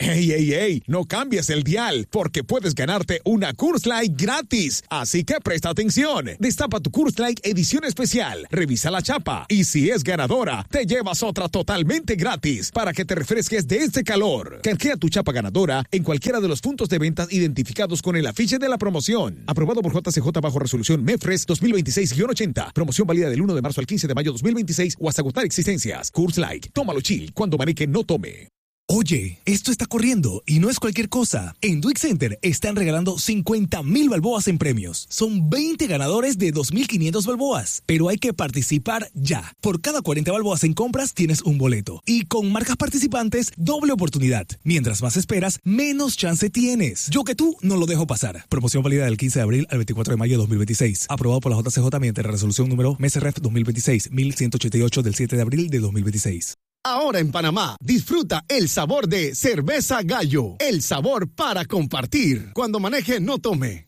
¡Ey, ey, ey! No cambies el dial, porque puedes ganarte una Coors Light gratis. Así que presta atención. Destapa tu Coors Light edición especial. Revisa la chapa. Y si es ganadora, te llevas otra totalmente gratis para que te refresques de este calor. Canjea tu chapa ganadora en cualquiera de los puntos de ventas identificados con el afiche de la promoción. Aprobado por JCJ bajo resolución MEFRES 2026-80. Promoción válida del 1 de marzo al 15 de mayo 2026 o hasta agotar existencias. Coors Light. Tómalo chill. Cuando maneje, no tome. Oye, esto está corriendo y no es cualquier cosa. En Duick Center están regalando 50,000 balboas en premios. Son 20 ganadores de 2,500 balboas. Pero hay que participar ya. Por cada 40 balboas en compras tienes un boleto. Y con marcas participantes, doble oportunidad. Mientras más esperas, menos chance tienes. Yo que tú no lo dejo pasar. Promoción válida del 15 de abril al 24 de mayo de 2026. Aprobado por la JCJ mediante la resolución número MESREF 2026-1188 del 7 de abril de 2026. Ahora en Panamá, disfruta el sabor de Cerveza Gallo. El sabor para compartir. Cuando maneje, no tome.